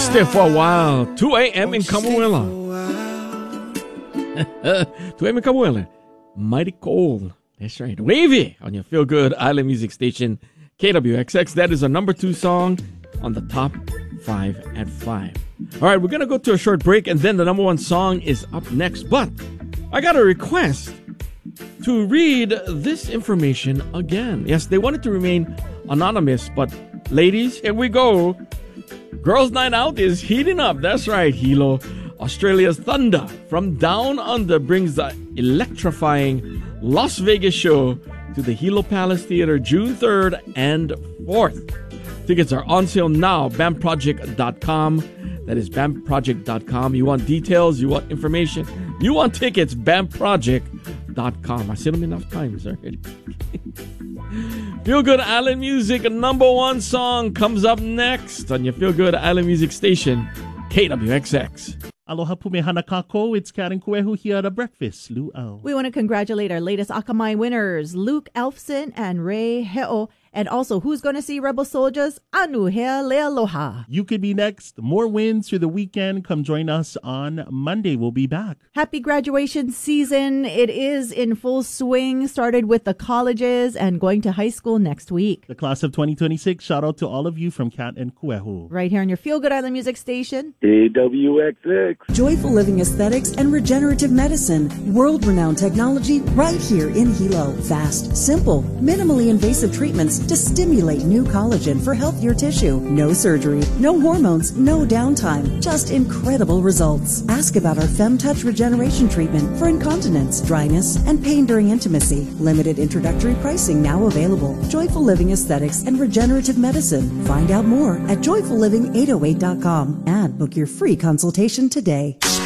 stiff for a while. 2 a.m. in Camuela. 2 a.m. in Camuela. Mighty cold. That's right. Wavy on your Feel Good Island music station, KWXX. That is our number 2 song on the top 5 at 5. All right, we're going to go to a short break, and then the number 1 song is up next. But I got a request to read this information again. Yes, they wanted to remain anonymous, but ladies, here we go. Girls' Night Out is heating up. That's right, Hilo. Australia's Thunder from Down Under brings the electrifying Las Vegas show to the Hilo Palace Theater June 3rd and 4th. Tickets are on sale now, BAMProject.com. That is BAMProject.com. You want details, you want information, you want tickets, BAMProject.com. I said them enough times already. Feel Good Island Music, number 1 song comes up next on your Feel Good Island Music station, KWXX. Aloha pumehana kako, it's Karen Kuehu here at breakfast, Luau. We want to congratulate our latest Akamai winners, Luke Elfson and Ray He'o. And also, who's going to see Rebel Soldiers? Anu Hea Lealoha. You could be next. More wins through the weekend. Come join us on Monday. We'll be back. Happy graduation season. It is in full swing. Started with the colleges and going to high school next week. The class of 2026. Shout out to all of you from Kat and Kuehu. Right here on your Feel Good Island Music Station. KWXX. Joyful Living Aesthetics and Regenerative Medicine. World-renowned technology right here in Hilo. Fast, simple, minimally invasive treatments to stimulate new collagen for healthier tissue. No surgery, no hormones, no downtime. Just incredible results. Ask about our FemTouch Regeneration Treatment for incontinence, dryness, and pain during intimacy. Limited introductory pricing now available. Joyful Living Aesthetics and Regenerative Medicine. Find out more at joyfulliving808.com and book your free consultation today.